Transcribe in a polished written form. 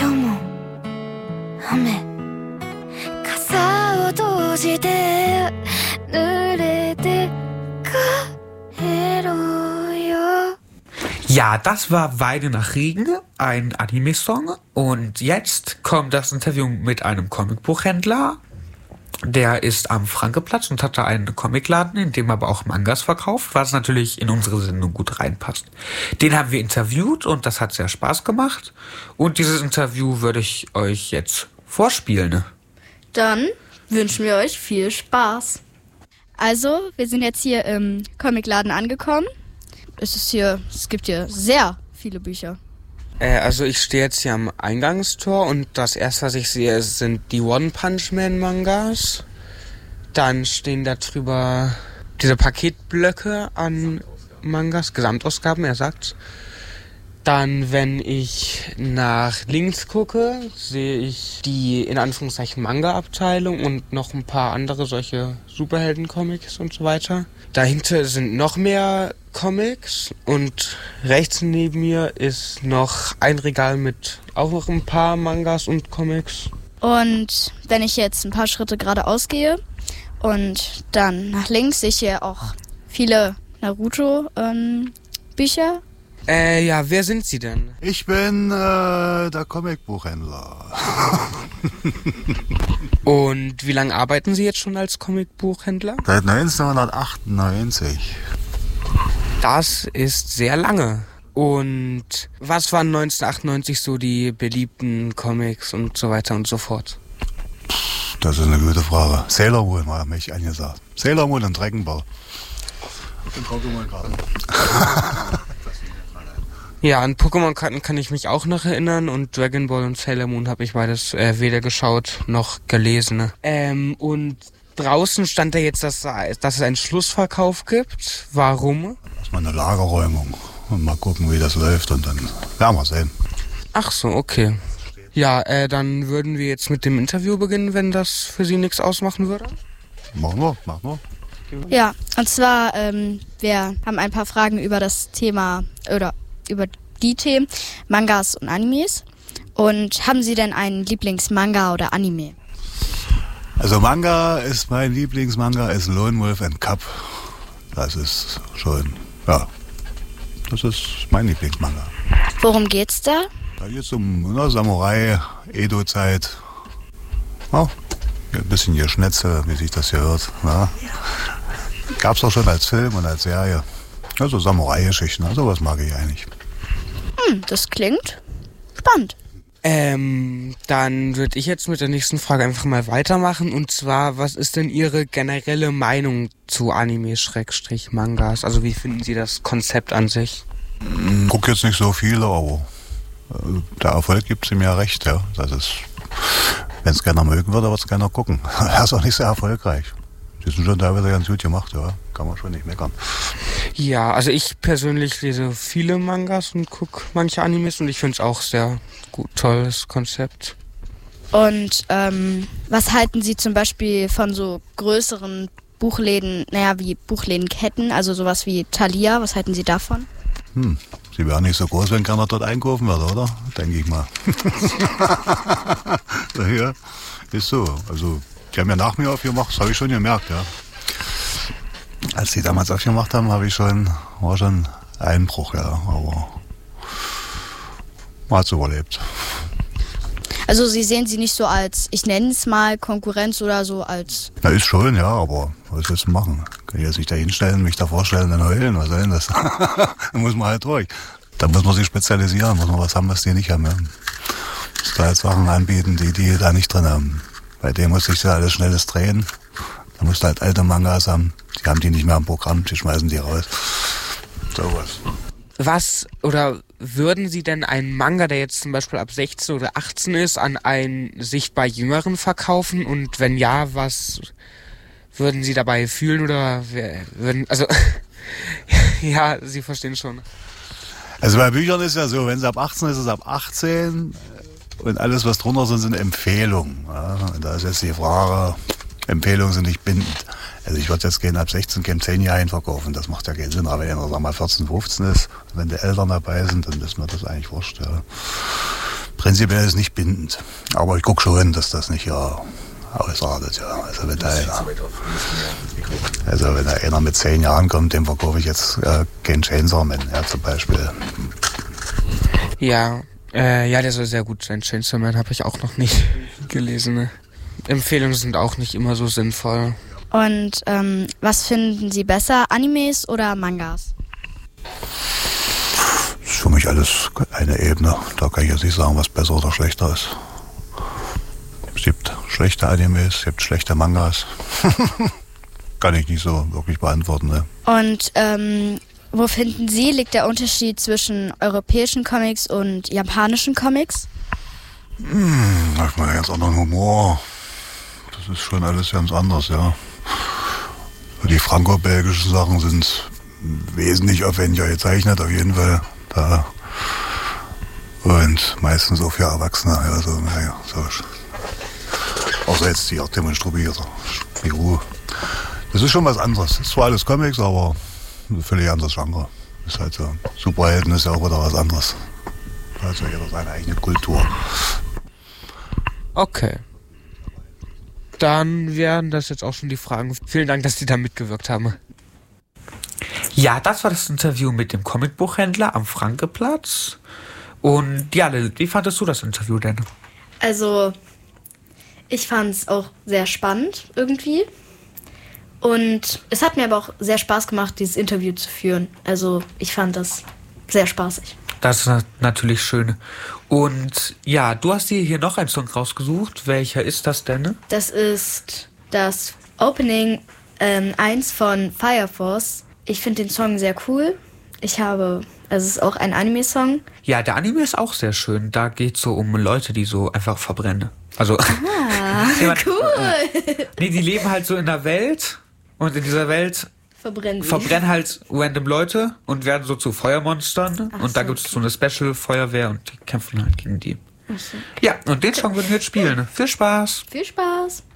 今日も雨傘を閉じて濡れて帰ろうよ. Ja, das war Weide nach Regen, ein Anime-Song. Und jetzt kommt das Interview mit einem Comicbuchhändler. Der ist am Frankeplatz und hat da einen Comicladen, in dem aber auch Mangas verkauft, was natürlich in unsere Sendung gut reinpasst. Den haben wir interviewt und das hat sehr Spaß gemacht. Und dieses Interview würde ich euch jetzt vorspielen. Dann wünschen wir euch viel Spaß. Also, wir sind jetzt hier im Comicladen angekommen. Es gibt hier sehr viele Bücher. Also ich stehe jetzt hier am Eingangstor und das erste, was ich sehe, sind die One Punch Man Mangas. Dann stehen da drüber diese Paketblöcke an Mangas, Gesamtausgaben, er sagt's. Dann, wenn ich nach links gucke, sehe ich die, in Anführungszeichen, Manga-Abteilung und noch ein paar andere solche Superhelden-Comics und so weiter. Dahinter sind noch mehr Comics und rechts neben mir ist noch ein Regal mit auch noch ein paar Mangas und Comics. Und wenn ich jetzt ein paar Schritte geradeaus gehe und dann nach links, sehe ich hier auch viele Naruto-Bücher. Ja, wer sind Sie denn? Ich bin der Comicbuchhändler. Und wie lange arbeiten Sie jetzt schon als Comicbuchhändler? Seit 1998. Das ist sehr lange. Und was waren 1998 so die beliebten Comics und so weiter und so fort? Das ist eine gute Frage. Sailor Moon war mich angesagt. Sailor Moon und Dragon Ball. Und Pokémon-Karten. Ja, an Pokémon-Karten kann ich mich auch noch erinnern und Dragon Ball und Sailor Moon habe ich beides weder geschaut noch gelesen. Und draußen stand da jetzt, dass es einen Schlussverkauf gibt. Warum? Erstmal eine Lagerräumung und mal gucken, wie das läuft und dann werden wir sehen. Ach so, okay. Ja, dann würden wir jetzt mit dem Interview beginnen, wenn das für Sie nichts ausmachen würde. Machen wir. Ja, und zwar, wir haben ein paar Fragen über das Thema, oder über die Themen Mangas und Animes. Und haben Sie denn einen Lieblingsmanga oder Anime? Also mein Lieblingsmanga ist Lone Wolf and Cub. Das ist schon, ja, das ist mein Lieblingsmanga. Worum geht's da? Da geht's um Samurai, Edo-Zeit. Ja, ein bisschen Geschnetzel, wie sich das hier hört. Ja. Gab's auch schon als Film und als Serie. Also Samurai-Geschichten, also was mag ich eigentlich. Das klingt spannend. Dann würde ich jetzt mit der nächsten Frage einfach mal weitermachen. Und zwar, was ist denn Ihre generelle Meinung zu Anime-Mangas? Also wie finden Sie das Konzept an sich? Guck jetzt nicht so viele, aber der Erfolg gibt ihm ja recht. Ja. Das ist, wenn es keiner mögen würde, wird es keiner gucken. Er ist auch nicht sehr erfolgreich. Die sind schon teilweise ganz gut gemacht, ja. Kann man schon nicht meckern. Ja, also ich persönlich lese viele Mangas und gucke manche Animes und ich finde es auch sehr gut, tolles Konzept. Und was halten Sie zum Beispiel von so größeren Buchläden, wie Buchlädenketten, also sowas wie Thalia, was halten Sie davon? Sie wären nicht so groß, wenn keiner dort einkaufen würde, oder? Denke ich mal. Ja, ist so. Also, die haben ja nach mir aufgemacht, das habe ich schon gemerkt, ja. Als die damals aufgemacht haben, war schon Einbruch, ja, aber man hat es überlebt. Also Sie sehen sie nicht so als, ich nenne es mal, Konkurrenz oder so als... Na, ist schon, ja, aber was willst du machen? Kann ich jetzt nicht da hinstellen, mich da vorstellen, dann heulen, was soll denn das? Da muss man halt durch. Da muss man sich spezialisieren, muss man was haben, was die nicht haben. Ja. Muss da halt Sachen anbieten, die da nicht drin haben. Bei dem muss ich ja alles Schnelles drehen. Da musst du halt alte Mangas haben. Die haben die nicht mehr im Programm, die schmeißen die raus. Sowas. Was oder würden Sie denn einen Manga, der jetzt zum Beispiel ab 16 oder 18 ist, an einen sichtbar Jüngeren verkaufen? Und wenn ja, was würden Sie dabei fühlen oder ja, Sie verstehen schon. Also bei Büchern ist ja so, wenn es ab 18 ist, ist es ab 18 und alles, was drunter sind Empfehlungen. Ja, und da ist jetzt die Frage, Empfehlungen sind nicht bindend. Also ich würde jetzt gehen ab 16, 10 Jahre verkaufen, das macht ja keinen Sinn. Aber wenn er, 14, 15 ist, wenn die Eltern dabei sind, dann ist mir das eigentlich wurscht. Ja. Prinzipiell ist es nicht bindend. Aber ich gucke schon, dass das nicht ausartet. Ja. Also wenn da einer mit 10 Jahren kommt, dem verkaufe ich jetzt keinen Chainsaw Man, ja, zum Beispiel. Ja, der soll sehr gut sein. Chainsaw Man habe ich auch noch nicht gelesen. Ne? Empfehlungen sind auch nicht immer so sinnvoll. Und was finden Sie besser, Animes oder Mangas? Das ist für mich alles eine Ebene. Da kann ich jetzt nicht sagen, was besser oder schlechter ist. Es gibt schlechte Animes, es gibt schlechte Mangas. Kann ich nicht so wirklich beantworten. Ne? Und wo finden Sie, liegt der Unterschied zwischen europäischen Comics und japanischen Comics? Da hat man einen ganz anderen Humor. Das ist schon alles ganz anders, ja. Die franco-belgischen Sachen sind wesentlich aufwendiger gezeichnet, auf jeden Fall. Da. Und meistens auch für Erwachsene. Ja, so, naja, so. Außer jetzt die Artem und Struppi oder Spirou. Das ist schon was anderes. Das ist zwar alles Comics, aber ein völlig anderes Genre. Das ist halt so. Superhelden ist ja auch wieder was anderes. Da hat ja jeder seine eigene Kultur. Okay. Dann wären das jetzt auch schon die Fragen. Vielen Dank, dass Sie da mitgewirkt haben. Ja, das war das Interview mit dem Comicbuchhändler am Frankeplatz. Und ja, Lilith, wie fandest du das Interview denn? Also, ich fand es auch sehr spannend irgendwie. Und es hat mir aber auch sehr Spaß gemacht, dieses Interview zu führen. Also, ich fand das sehr spaßig. Das ist natürlich schön. Und ja, du hast dir hier noch einen Song rausgesucht. Welcher ist das denn? Das ist das Opening 1 von Fire Force. Ich finde den Song sehr cool. Also es ist auch ein Anime-Song. Ja, der Anime ist auch sehr schön. Da geht es so um Leute, die so einfach verbrennen. Also, Cool. Nee, die leben halt so in der Welt und in dieser Welt verbrennen halt random Leute und werden so zu Feuermonstern. Und da gibt es so eine Special-Feuerwehr und die kämpfen halt gegen die. Ach so. Ja, und den Song würden wir jetzt spielen. Viel Spaß! Viel Spaß.